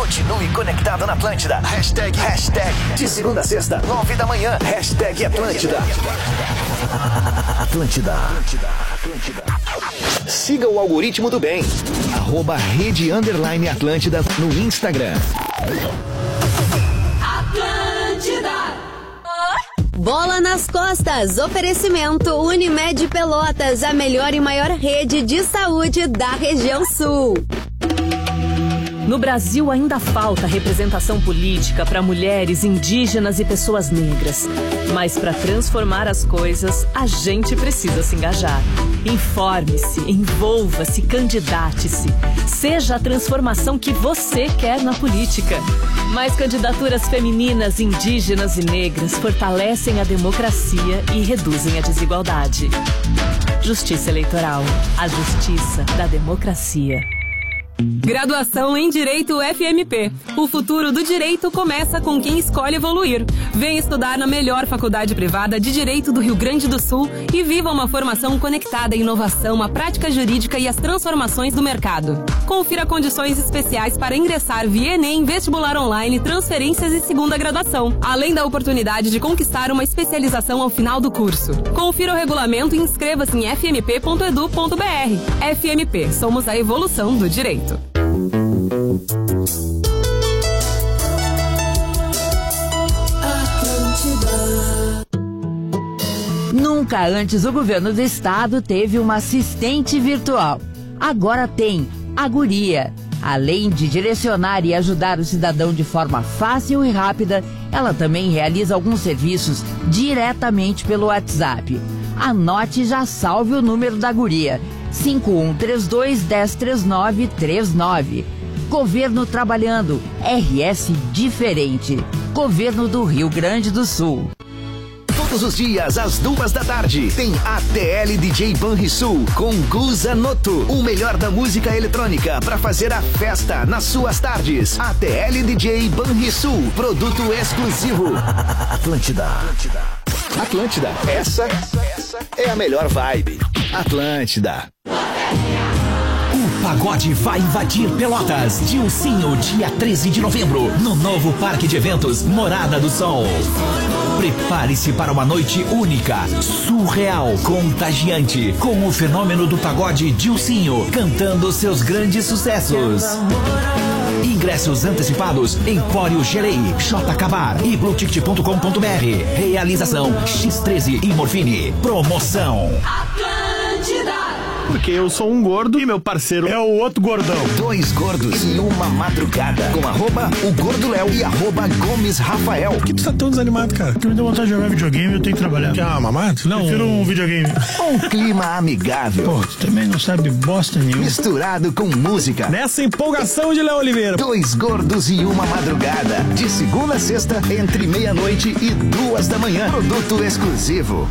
Continue conectado na Atlântida. Hashtag de segunda a sexta, 9 da manhã. Hashtag Atlântida. Atlântida. Siga o algoritmo do bem. @Rede_Atlântida no Instagram. Bola nas costas, oferecimento Unimed Pelotas, a melhor e maior rede de saúde da região sul. No Brasil ainda falta representação política para mulheres, indígenas e pessoas negras. Mas para transformar as coisas, a gente precisa se engajar. Informe-se, envolva-se, candidate-se. Seja a transformação que você quer na política. Mais candidaturas femininas, indígenas e negras fortalecem a democracia e reduzem a desigualdade. Justiça Eleitoral. A justiça da democracia. Graduação em Direito FMP. O futuro do direito começa com quem escolhe evoluir. Vem estudar na melhor faculdade privada de Direito do Rio Grande do Sul e viva uma formação conectada à inovação, à prática jurídica e às transformações do mercado. Confira condições especiais para ingressar via Enem, vestibular online, transferências e segunda graduação, além da oportunidade de conquistar uma especialização ao final do curso. Confira o regulamento e inscreva-se em fmp.edu.br. FMP, somos a evolução do direito. Nunca antes o governo do estado teve uma assistente virtual. Agora tem a Guria. Além de direcionar e ajudar o cidadão de forma fácil e rápida, ela também realiza alguns serviços diretamente pelo WhatsApp. Anote e já salve o número da Guria: 5132-103939. Governo trabalhando, RS diferente. Governo do Rio Grande do Sul. Todos os dias, às 2 da tarde, tem ATL DJ Banrisul com Guza Noto, o melhor da música eletrônica para fazer a festa nas suas tardes. ATL DJ Banrisul, produto exclusivo. Atlântida. Essa é a melhor vibe. Atlântida. O pagode vai invadir Pelotas. Dilcinho, dia 13 de novembro, no novo Parque de Eventos Morada do Sol. Prepare-se para uma noite única, surreal, contagiante, com o fenômeno do pagode Dilcinho, cantando seus grandes sucessos. Ingressos antecipados em Empório Gelei, J-Cabar e blueticket.com.br. Realização X13 e Morfine. Promoção porque eu sou um gordo e meu parceiro é o outro gordão. 2 gordos e uma madrugada. Com @o Gordo Léo e @Gomes Rafael. Por que tu tá tão desanimado, cara? Porque me deu vontade de jogar videogame e eu tenho que trabalhar. Quer uma mamata? Não. Prefiro um videogame. Um clima amigável. Pô, tu também não sabe bosta nenhuma. Misturado com música. Nessa empolgação de Léo Oliveira. 2 gordos e uma madrugada. De segunda a sexta, entre meia-noite e 2 da manhã. Produto exclusivo.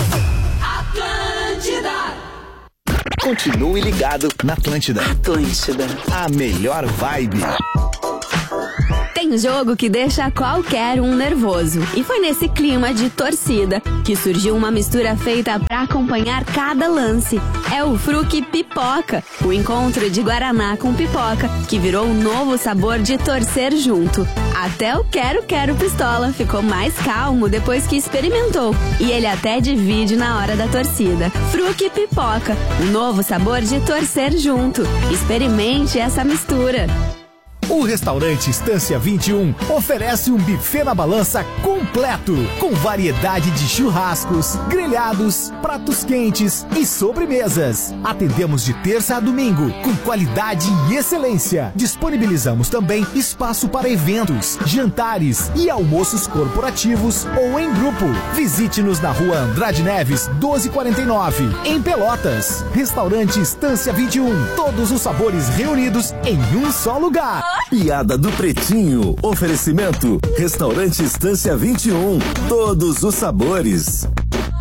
Continue ligado na Atlântida. A melhor vibe. Tem jogo que deixa qualquer um nervoso. E foi nesse clima de torcida que surgiu uma mistura feita para acompanhar cada lance. É o Fruque Pipoca, o encontro de Guaraná com pipoca, que virou um novo sabor de torcer junto. Até o Quero Pistola ficou mais calmo depois que experimentou. E ele até divide na hora da torcida. Fruque Pipoca, um novo sabor de torcer junto. Experimente essa mistura. O restaurante Estância 21 oferece um buffet na balança completo, com variedade de churrascos, grelhados, pratos quentes e sobremesas. Atendemos de terça a domingo, com qualidade e excelência. Disponibilizamos também espaço para eventos, jantares e almoços corporativos ou em grupo. Visite-nos na Rua Andrade Neves, 1249, em Pelotas. Restaurante Estância 21, todos os sabores reunidos em um só lugar. Piada do Pretinho. Oferecimento Restaurante Estância 21. Todos os sabores.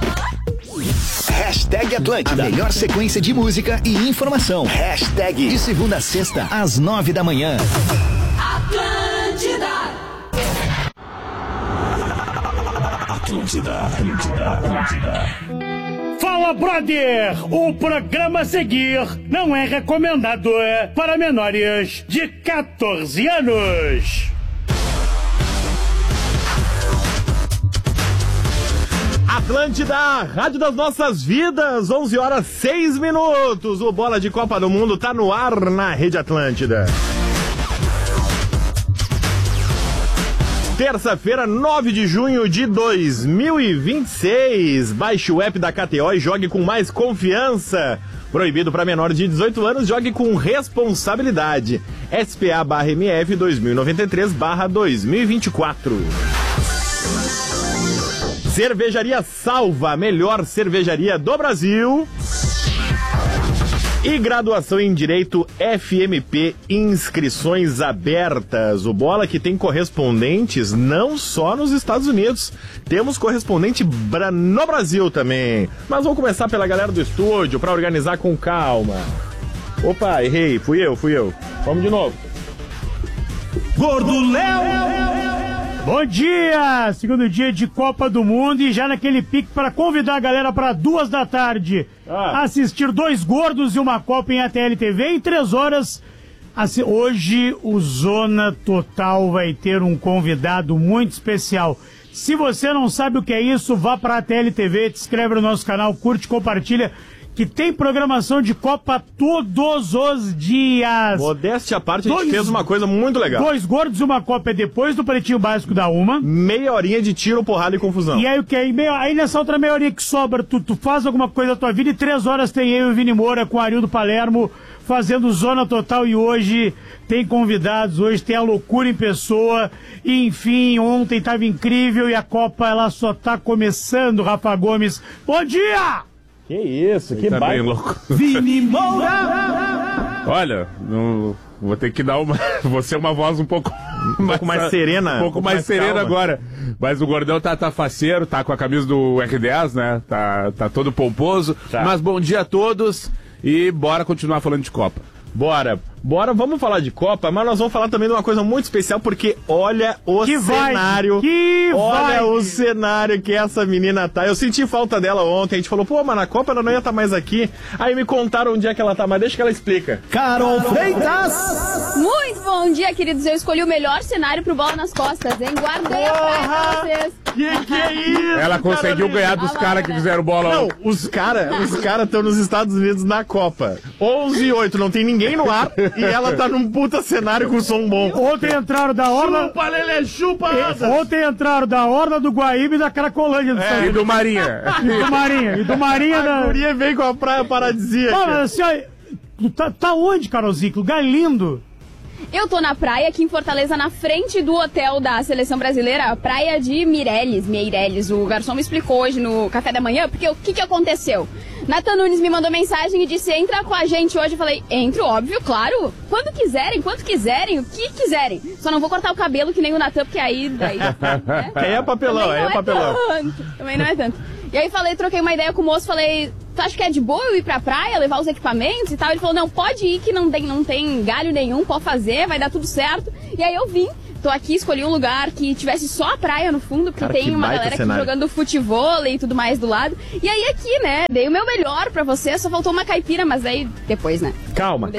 Hashtag Atlântida. A melhor sequência de música e informação. Hashtag de segunda a sexta, às 9 da manhã. Atlântida. Fala, brother! O programa a seguir não é recomendado para menores de 14 anos. Atlântida, Rádio das Nossas Vidas, 11 horas 6 minutos. O Bola de Copa do Mundo tá no ar na Rede Atlântida. Terça-feira, 9 de junho de 2026. Baixe o app da KTO e jogue com mais confiança. Proibido para menores de 18 anos, jogue com responsabilidade. SPA/MF 2093/2024. Cervejaria Salva, a melhor cervejaria do Brasil. E graduação em Direito FMP, inscrições abertas. O Bola que tem correspondentes não só nos Estados Unidos, temos correspondente no Brasil também. Mas vamos começar pela galera do estúdio para organizar com calma. Opa, errei, fui eu. Vamos de novo. Gordo Léo! Bom dia! Segundo dia de Copa do Mundo e já naquele pique para convidar a galera para 2 da tarde assistir 2 gordos e uma Copa em ATL TV em 3 horas. Hoje o Zona Total vai ter um convidado muito especial. Se você não sabe o que é isso, vá para a ATL TV, te inscreve no nosso canal, curte, compartilha, que tem programação de Copa todos os dias. Modéstia à parte, a gente fez uma coisa muito legal. 2 gordos e uma Copa é depois do Pretinho Básico da Uma. Meia horinha de tiro, porrada e confusão. E aí o que? Aí nessa outra meia horinha que sobra, tu faz alguma coisa da tua vida e 3 horas tem eu e o Vini Moura com o Arildo Palermo fazendo Zona Total. E hoje tem convidados, hoje tem a loucura em pessoa. E, enfim, ontem tava incrível e a Copa ela só tá começando, Rafa Gomes. Bom dia! Que isso, que tá bem louco. Vini Moura! Olha, vou ter que dar uma... Vou ser uma voz um pouco mais serena. Um pouco mais serena calma. Agora. Mas o Gordão tá faceiro, tá com a camisa do R10, né? Tá todo pomposo. Tá. Mas bom dia a todos e bora continuar falando de Copa. Bora, vamos falar de Copa, mas nós vamos falar também de uma coisa muito especial, porque olha o cenário. Olha o cenário que essa menina tá. Eu senti falta dela ontem, a gente falou, pô, mas na Copa ela não ia estar mais aqui. Aí me contaram onde é que ela tá, mas deixa que ela explica. Carol Freitas! Muito bom dia, queridos. Eu escolhi o melhor cenário pro Bola nas Costas, hein? Guardei a praia pra vocês. Que é isso? Ela conseguiu ganhar dos caras que fizeram bola. Não, os caras estão nos Estados Unidos na Copa. 11:08, não tem ninguém no ar e ela tá num puta cenário com som bom. Ontem entraram da Orla... Chupa, Lelê, chupa! Ontem entraram da Orla, do Guaíba e da Cracolândia. E do Marinha. E do Marinha da... A guria veio com a praia paradisíaca. Mas assim, ó, tá onde, Carolzinho? Lugar lindo. Eu tô na praia aqui em Fortaleza, na frente do hotel da Seleção Brasileira, a praia de Meireles. O garçom me explicou hoje no café da manhã, porque o que aconteceu? Natan Nunes me mandou mensagem e disse, entra com a gente hoje. Eu falei, entro, óbvio, claro, quando quiserem, o que quiserem. Só não vou cortar o cabelo que nem o Natan, porque aí... Daí, né? Aí é papelão, Também não é tanto. E aí troquei uma ideia com o moço, falei... Tu acha que é de boa eu ir pra praia, levar os equipamentos e tal? Ele falou, não, pode ir que não tem galho nenhum, pode fazer, vai dar tudo certo. E aí eu vim, tô aqui, escolhi um lugar que tivesse só a praia no fundo, porque tem uma galera aqui jogando futevôlei e tudo mais do lado. E aí aqui, né, dei o meu melhor pra você, só faltou uma caipira, mas aí depois, né? Calma.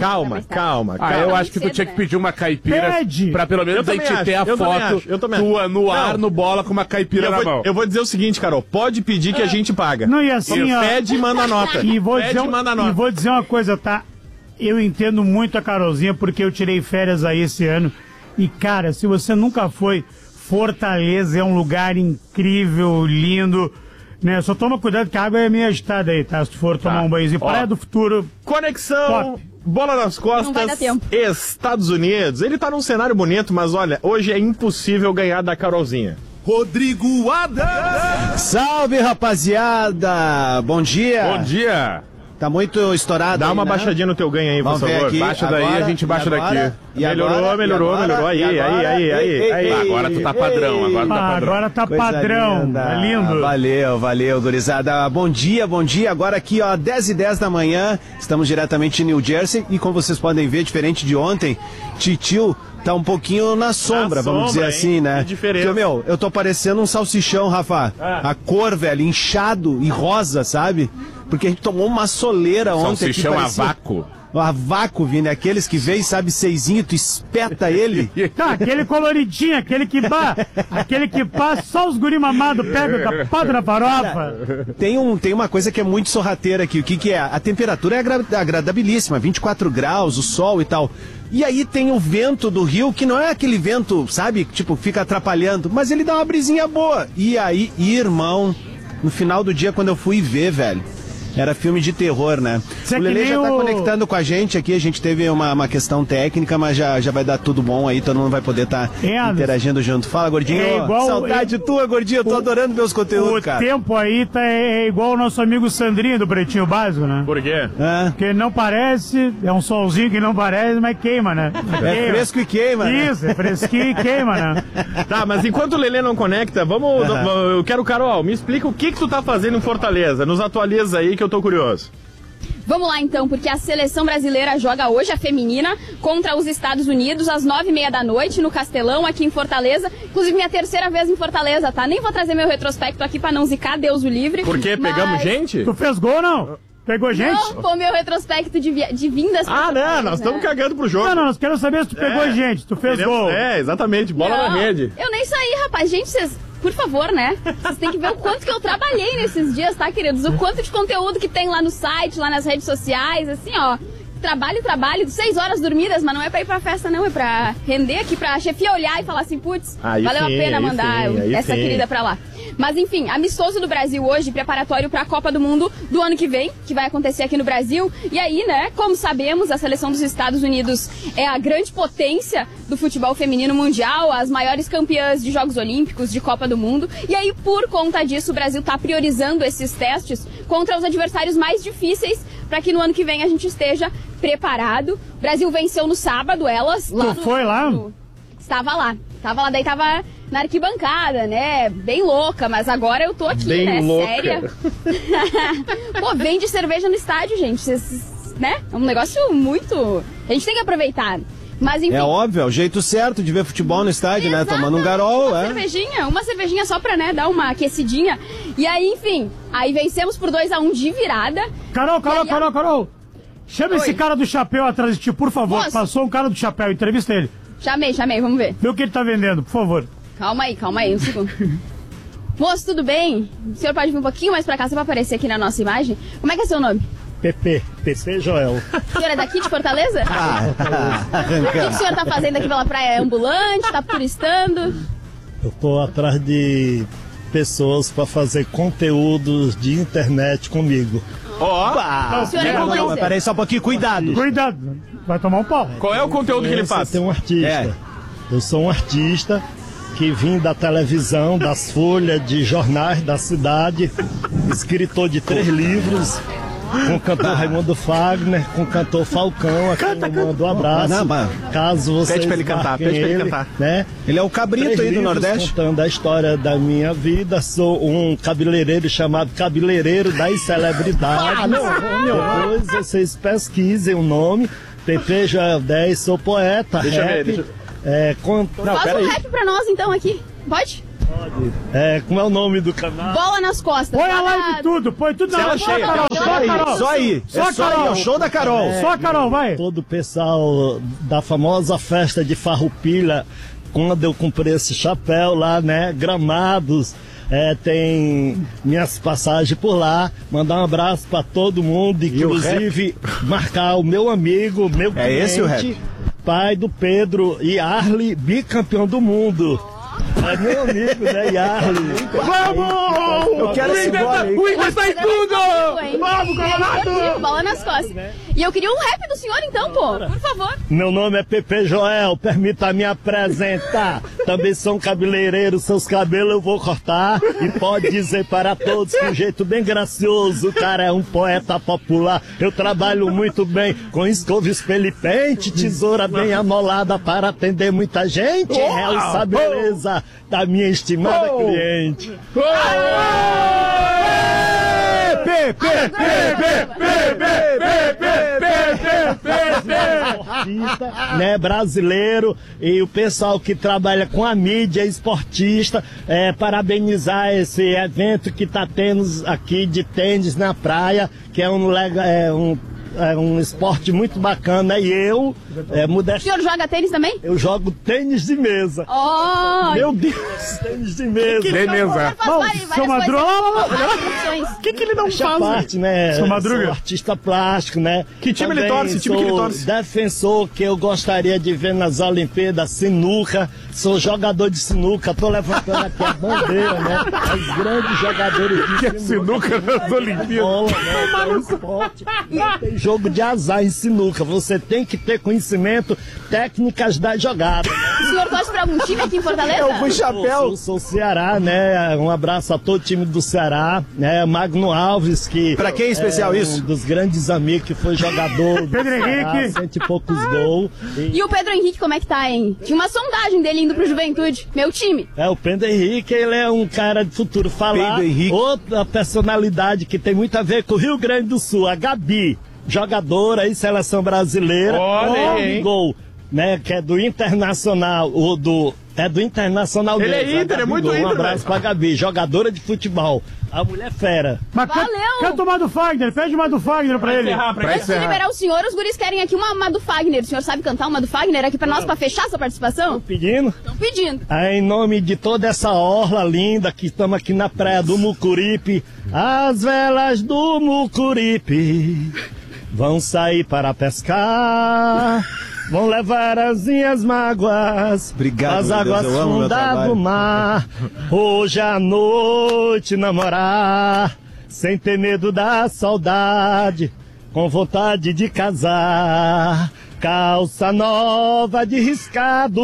Eu acho que tu tinha que pedir uma caipira pra pelo menos a gente ter a foto tua no ar, no Bola, com uma caipira na mão. Eu vou dizer o seguinte, Carol, pode pedir que a gente paga. Não, e assim, ó, pede e manda a nota. E vou dizer uma coisa, tá? Eu entendo muito a Carolzinha, porque eu tirei férias aí esse ano. E, cara, se você nunca foi, Fortaleza é um lugar incrível, lindo, né? Só toma cuidado que a água é meio agitada aí, tá? Se tu for tomar um banhozinho. Praia do Futuro. Conexão, top. Bola nas costas, não vai dar tempo. Estados Unidos. Ele tá num cenário bonito, mas olha, hoje é impossível ganhar da Carolzinha. Rodrigo Adams! Salve, rapaziada! Bom dia! Bom dia! Tá muito estourado. Dá uma aí, baixadinha no teu ganho aí, por favor. Baixa daí, a gente baixa daqui. Melhorou. Aí. Agora tu tá padrão, Agora tá padrão. Tá lindo. Valeu, gurizada. Bom dia. Agora aqui, ó, 10h10 da manhã. Estamos diretamente em New Jersey e como vocês podem ver, diferente de ontem, Titio tá um pouquinho na sombra, vamos dizer assim, né? Que diferença. Porque, eu tô parecendo um salsichão, Rafa. A cor, velho, inchado e rosa, sabe? Porque a gente tomou uma soleira ontem. Salsichão parecia... a vácuo. A vácuo, Vini, aqueles que vem, sabe, seisinho, tu espeta ele. Tá, aquele coloridinho, aquele que passa só os guri mamados pega com a pata na farofa. Tem uma coisa que é muito sorrateira aqui. O que é? A temperatura é agradabilíssima, 24 graus, o sol e tal. E aí tem o vento do rio, que não é aquele vento, sabe, tipo, fica atrapalhando, mas ele dá uma brisinha boa. E aí, irmão, no final do dia, quando eu fui ver, velho, era filme de terror, né? O Lelê já tá conectando com a gente aqui, a gente teve uma questão técnica, mas já vai dar tudo bom aí, todo mundo vai poder estar interagindo junto. Fala, gordinho. Saudade tua, gordinho, eu tô adorando meus conteúdos, cara. O tempo aí é igual o nosso amigo Sandrinho do Pretinho Básico, né? Por quê? Porque não parece, é um solzinho que não parece, mas queima, né? É fresco e queima, né? Isso, é fresquinho e queima, né? Tá, mas enquanto o Lelê não conecta, eu quero, Carol, me explica o que tu tá fazendo em Fortaleza, nos atualiza aí que eu tô curioso. Vamos lá então, porque a seleção brasileira joga hoje, a feminina, contra os Estados Unidos, às 9h30 da noite, no Castelão, aqui em Fortaleza. Inclusive, minha terceira vez em Fortaleza, tá? Nem vou trazer meu retrospecto aqui pra não zicar, Deus o livre. Por quê? Pegamos gente? Tu fez gol, não? Pegou gente? Não, foi meu retrospecto de vindas. Não, nós estamos cagando pro jogo. Não, nós queremos saber se tu pegou gente, tu fez gol. É, exatamente, bola na rede. Eu nem saí, rapaz. Gente, vocês... Por favor, né? Vocês têm que ver o quanto que eu trabalhei nesses dias, tá, queridos? O quanto de conteúdo que tem lá no site, lá nas redes sociais, assim, ó. Trabalho, 6 horas dormidas, mas não é pra ir pra festa, não. É pra render aqui, pra chefia olhar e falar assim, putz, valeu a pena mandar essa querida pra lá. Mas enfim, amistoso do Brasil hoje, preparatório para a Copa do Mundo do ano que vem, que vai acontecer aqui no Brasil. E aí, né, como sabemos, a seleção dos Estados Unidos é a grande potência do futebol feminino mundial, as maiores campeãs de Jogos Olímpicos, de Copa do Mundo. E aí, por conta disso, o Brasil está priorizando esses testes contra os adversários mais difíceis, para que no ano que vem a gente esteja preparado. O Brasil venceu no sábado, elas. Tu foi lá? Estava lá, daí tava na arquibancada, né? Bem louca, mas agora eu tô aqui, bem né? Louca. Séria. Pô, vende cerveja no estádio, gente. Né? É um negócio muito... A gente tem que aproveitar. Mas enfim... É óbvio, é o jeito certo de ver futebol no estádio, né? Tomando um garol, Uma cervejinha só pra, né, dar uma aquecidinha. E aí, enfim, aí vencemos por 2-1 de virada. Carol! Chama esse cara do chapéu atrás de ti, por favor. Moço. Passou um cara do chapéu, entrevista ele. Chamei, vamos ver. Vê o que ele tá vendendo, por favor. Calma aí, um segundo. Moço, tudo bem? O senhor pode vir um pouquinho mais pra cá, só pra aparecer aqui na nossa imagem? Como é que é seu nome? PP Joel. O senhor é daqui de Fortaleza? O que o senhor tá fazendo aqui pela praia? É ambulante? Tá turistando? Eu tô atrás de pessoas pra fazer conteúdos de internet comigo. O senhor é influencer? Peraí só um pouquinho, cuidado, vai tomar um pau. Qual é o conteúdo que ele faz? Tem um artista. Eu sou um artista que vim da televisão, das folhas de jornais da cidade, escritor de 3 livros, com o cantor Raimundo Fagner, com o cantor Falcão, a quem eu mando um abraço. Caso vocês pede pra ele cantar, né? Ele é o cabrito aí do Nordeste. Contando a história da minha vida, sou um cabeleireiro chamado Cabeleireiro das Celebridades. Depois vocês pesquisem o nome, PP Joel 10, sou poeta, Deixa rap. eu ver. Faz um rap pra nós então aqui, pode? Como é o nome do canal? Bola nas costas. Põe a live tudo, põe tudo na live. Só aí, é o show da Carol. Só a Carol, vai. Todo o pessoal da famosa festa de Farroupilha, quando eu comprei esse chapéu lá, né, Gramados, tem minhas passagens por lá, mandar um abraço pra todo mundo, inclusive marcar o meu amigo, meu cliente, esse o rap? Pai do Pedro e Arli, bicampeão do mundo. É meu amigo, né, Yarli? Vamos! Eu quero esse gole. O Igor está em tudo! Vamos, Colorado! Bola nas costas. E eu queria um rap do senhor então, pô. Por favor. Meu nome é PP Joel, permita me apresentar. Também sou um cabeleireiro, seus cabelos eu vou cortar. E pode dizer para todos que um jeito bem gracioso, o cara é um poeta popular. Eu trabalho muito bem com escova, espelho e pente, tesoura bem amolada para atender muita gente. Realça a beleza da minha estimada cliente. Né, brasileiro e o pessoal que trabalha com a mídia esportista, parabenizar esse evento que tá tendo aqui de tênis na praia, que é um esporte muito bacana. E eu, O senhor joga tênis também? Eu jogo tênis de mesa. Oh! Meu Deus, tênis de mesa. De mesa. Seu Madruga, o que ele não faz? Parte, né? Seu Madruga? Sou artista plástico, né? Que time Também ele torce? Que time que ele torce? Defensor que eu gostaria de ver nas Olimpíadas, sinuca. Sou jogador de sinuca, tô levantando aqui a bandeira, né? Os grandes jogadores de sinuca nas Olimpíadas. Bola, né? É um esporte. Tem jogo de azar em sinuca. Você tem que ter conhecimento, técnicas da jogada. O senhor torce pra algum time aqui em Fortaleza? Eu fui chapéu. Sou Ceará, né? Um abraço a todo o time do Ceará, né? Magno Alves, que... Pra quem é especial isso? Um dos grandes amigos que foi jogador do Pedro Ceará, Henrique. 100 e poucos gols. E o Pedro Henrique, como é que tá, hein? Tinha uma sondagem dele indo pro Juventude. Meu time. O Pedro Henrique, ele é um cara de futuro. Falar outra personalidade que tem muito a ver com o Rio Grande do Sul, a Gabi, jogadora aí, seleção brasileira. Olha, gol, né, que é do Internacional, é do Internacional. Ele deles, é Inter, é muito Inter. Um abraço pra Gabi, jogadora de futebol. A mulher fera. Mas Valeu! canta uma do Fagner, pede uma do Fagner pra ele. Antes de liberar o senhor, os guris querem aqui uma do Fagner. O senhor sabe cantar uma do Fagner aqui pra nós, pra fechar essa participação? Pedindo? Estão pedindo. Em nome de toda essa orla linda que estamos aqui na praia do Mucuripe, as velas do Mucuripe vão sair para pescar, vão levar as minhas mágoas, as águas fundas do mar. Hoje à noite namorar, sem ter medo da saudade, com vontade de casar. Calça nova de riscado,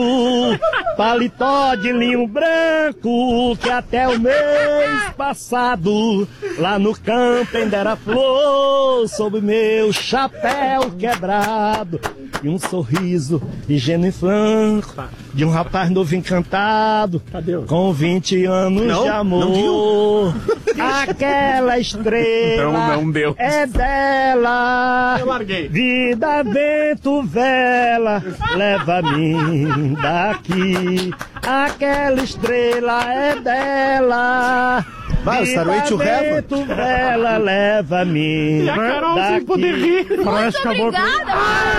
paletó de linho branco, que até o mês passado lá no campo ainda era flor sob meu chapéu quebrado. E um sorriso ingênuo e franco de um rapaz novo encantado, com 20 anos de amor. Aquela estrela não deu. É dela. Eu larguei. Vida, vento, vela, leva-me daqui. Aquela estrela é dela. Vai, Saruete o Reva. Vento, vela, leva-me E a Carol daqui. sem poder rir. Muito obrigada.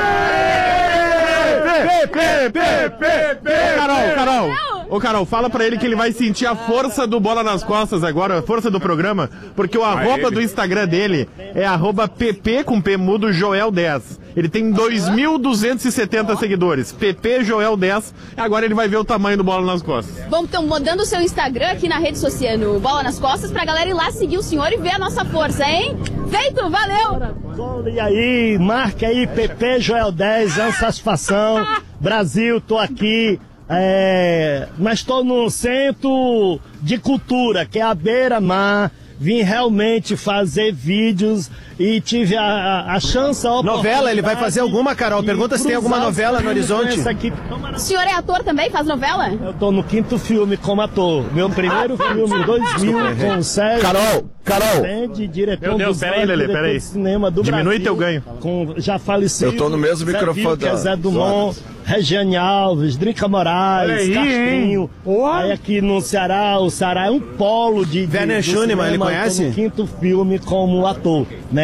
Carol. Ô, Carol, fala pra ele que ele vai sentir a força do Bola nas Costas agora, a força do programa, porque o arroba do Instagram dele é @pp com P mudo Joel10. Ele tem 2.270 seguidores. PP Joel10. Agora ele vai ver o tamanho do Bola nas Costas. Vamos, então, mudando o seu Instagram aqui na rede social, no Bola nas Costas, pra galera ir lá seguir o senhor e ver a nossa força, hein? Feito, valeu! E aí, marca aí, PP Joel10, é uma satisfação. Brasil, tô aqui. Mas estou no centro de cultura, que é a Beira-Mar. Vim realmente fazer vídeos e tive a chance, a oportunidade. Novela, ele vai fazer alguma, Carol? Pergunta se tem alguma novela no horizonte. O senhor é ator também? Faz novela? Eu tô no 5º filme como ator. Meu primeiro filme, 2000, com o Sérgio. Carol! Diretor Meu Deus, peraí, Lelê, peraí. Cinema do Diminui Brasil, teu ganho. Já falecido. Eu tô no mesmo microfone da Zé Dumont, Regiane Alves, Drica Moraes, Castinho. Aí aqui no Ceará, o Ceará é um polo de Werner Schunemann, ele conhece? No 5º filme como ator, né?